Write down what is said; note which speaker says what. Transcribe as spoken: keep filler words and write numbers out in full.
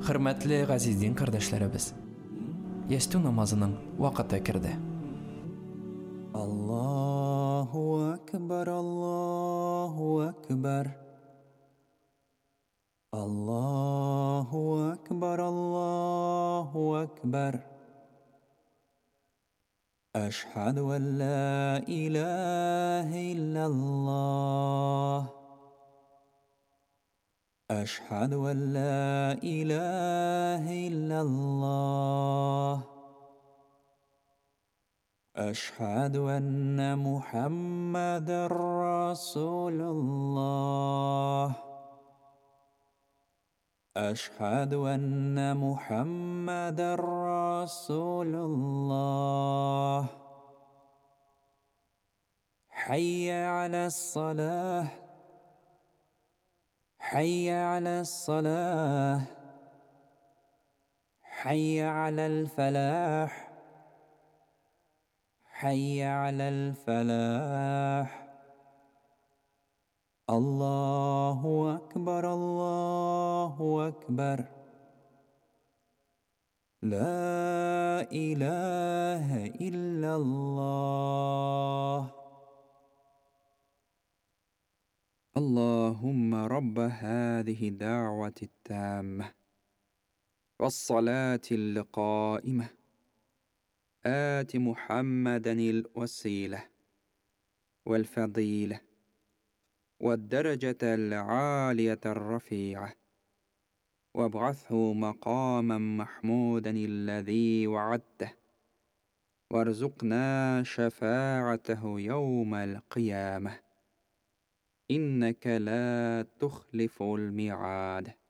Speaker 1: Hürmetli gaziz din kardeşlerimiz, Yestü namazının vakıtı kirdi.
Speaker 2: Allahu Ekber, Allahu Ekber. Allahu Ekber, Allahu Ekber. Eşhedü en la ilahe illallah. أشهد أن لا إله إلا الله. أشهد أن محمدًا رسول الله. أشهد أن محمدًا رسول الله. حي على الصلاة. حي على الصلاة. حي على الفلاح. حي على الفلاح. الله أكبر، الله أكبر. لا إله إلا الله. اللهم رب هذه الدعوة التامة والصلاة القائمة آت محمدًا الوسيلة والفضيلة والدرجة العالية الرفيعة وابعثه مقامًا محمودًا الذي وعدته وارزقنا شفاعته يوم القيامة إنك لا تخلف الميعاد.